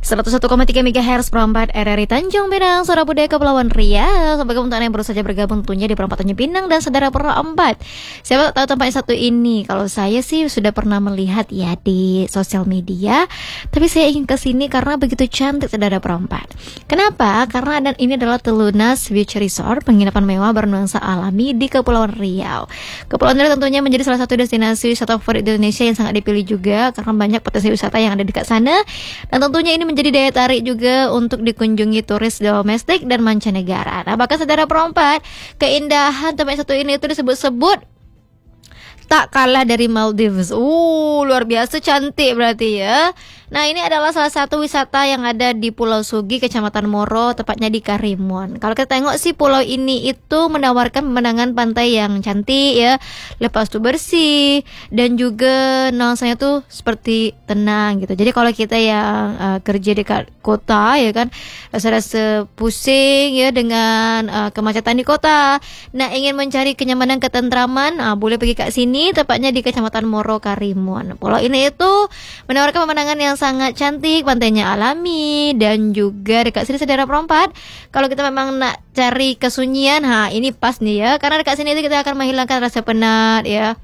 101,3 MHz perempat RRI Tanjung Pinang, Suara Budaya Kepulauan Riau. Sebagai untuk yang baru saja bergabung tentunya di perempat Tanjung Pinang dan saudara perempat. Siapa tahu tempat yang satu ini. Kalau saya sih sudah pernah melihat ya di sosial media, tapi saya ingin ke sini karena begitu cantik saudara perempat. Kenapa? Karena ini adalah Telunas Beach Resort, penginapan mewah bernuansa alami di Kepulauan Riau. Kepulauan Riau tentunya menjadi salah satu destinasi wisata favorit di Indonesia yang sangat dipilih juga karena banyak potensi wisata yang ada di dekat sana. Dan tentunya ini menjadi daya tarik juga untuk dikunjungi turis domestik dan mancanegara. Nah, bahkan saudara perempat, keindahan tempat satu ini itu disebut-sebut tak kalah dari Maldives. Luar biasa cantik berarti ya. Nah, ini adalah salah satu wisata yang ada di Pulau Sugi, Kecamatan Moro, tepatnya di Karimun. Kalau kita tengok sih pulau ini itu menawarkan pemandangan pantai yang cantik ya, lepas tu bersih dan juga nuansanya tuh seperti tenang gitu. Jadi kalau kita yang kerja dekat kota ya kan, rasa-rasa pusing ya dengan kemacetan di kota. Nah, ingin mencari kenyamanan, ketentraman, boleh pergi ke sini, tepatnya di Kecamatan Moro, Karimun. Pulau ini itu menawarkan pemandangan yang sangat cantik, pantainya alami dan juga dekat sini saudara perempat. Kalau kita memang nak cari kesunyian, ini pas nih ya, karena dekat sini itu kita akan menghilangkan rasa penat ya.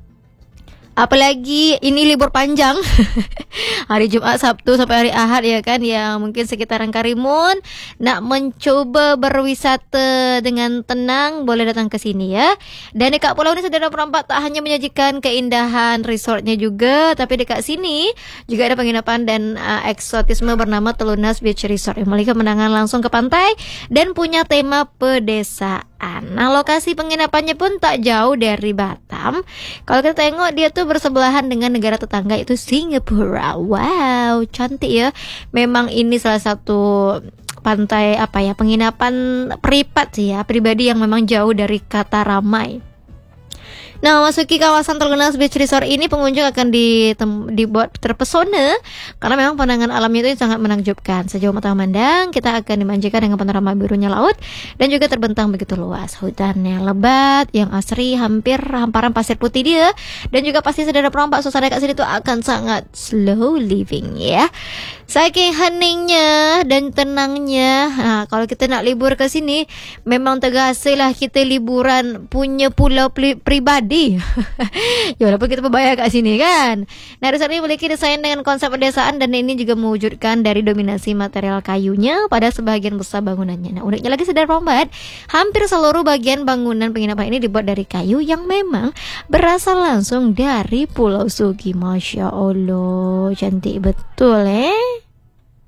Apalagi ini libur panjang hari Jumat, Sabtu sampai hari Ahad ya kan, yang mungkin sekitaran Karimun nak mencoba berwisata dengan tenang, boleh datang ke sini ya. Dan dekat pulau ini saudara perempat tak hanya menyajikan keindahan resortnya juga, tapi dekat sini juga ada penginapan dan eksotisme bernama Telunas Beach Resort yang memiliki pemandangan langsung ke pantai dan punya tema pedesaan. Nah, lokasi penginapannya pun tak jauh dari Batam. Kalau kita tengok dia tuh bersebelahan dengan negara tetangga itu Singapura. Wow, cantik ya. Memang ini salah satu pantai penginapan privat sih ya, pribadi yang memang jauh dari kata ramai. Nah, masuki kawasan Telunas Beach Resort ini pengunjung akan dibuat terpesona karena memang pandangan alamnya itu sangat menakjubkan. Sejauh mata memandang, kita akan dimanjakan dengan panorama birunya laut dan juga terbentang begitu luas. Hutannya lebat, yang asri, hampir hamparan pasir putih dia. Dan juga pasti saudara perempat, suasana kat sini itu akan sangat slow living ya. Saking heningnya dan tenangnya. Nah, kalau kita nak libur ke sini, memang tergasalah kita liburan punya pulau pribadi. Ya walaupun kita berbayar kat sini kan. Nah, resort ini memiliki desain dengan konsep pedesaan dan ini juga mewujudkan dari dominasi material kayunya pada sebagian besar bangunannya. Nah, uniknya lagi saudara perempat, hampir seluruh bagian bangunan penginapan ini dibuat dari kayu yang memang berasal langsung dari Pulau Sugi. Masya Allah, cantik betul